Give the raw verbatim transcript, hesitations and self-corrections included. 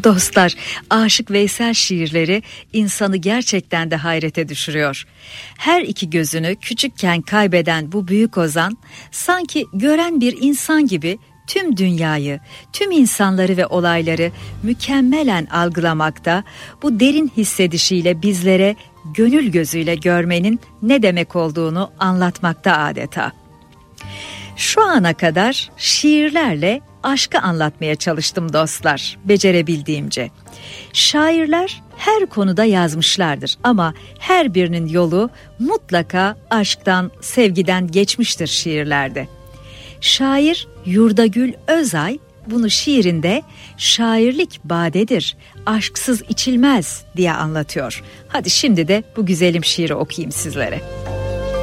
Dostlar, Aşık Veysel şiirleri insanı gerçekten de hayrete düşürüyor. Her iki gözünü küçükken kaybeden bu büyük ozan, sanki gören bir insan gibi tüm dünyayı, tüm insanları ve olayları mükemmelen algılamakta, bu derin hissedişiyle bizlere gönül gözüyle görmenin ne demek olduğunu anlatmakta adeta. Şu ana kadar şiirlerle aşkı anlatmaya çalıştım dostlar, becerebildiğimce. Şairler her konuda yazmışlardır ama her birinin yolu mutlaka aşktan, sevgiden geçmiştir şiirlerde. Şair Yurdagül Özay bunu şiirinde şairlik badedir, aşksız içilmez diye anlatıyor. Hadi şimdi de bu güzelim şiiri okuyayım sizlere.